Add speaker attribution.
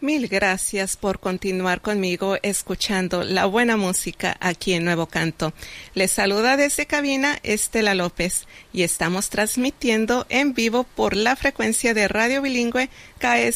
Speaker 1: Mil gracias por continuar conmigo escuchando la buena música aquí en Nuevo Canto. Les saluda desde cabina Estela López y estamos transmitiendo en vivo por la frecuencia de Radio Bilingüe KS